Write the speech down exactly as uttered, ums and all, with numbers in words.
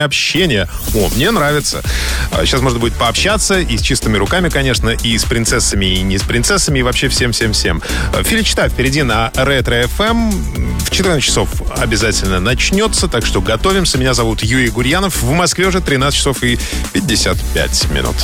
общение. О, мне нравится. Сейчас можно будет пообщаться и с чистыми руками, конечно, и с принцессами, и не с принцессами, и вообще всем-всем-всем. Филичта впереди на Ретро эф эм. В четырнадцать часов обязательно начнется, так что готовимся. Меня зовут Юрий Гурьянов. В Москве уже тринадцать часов и пятьдесят пять минут.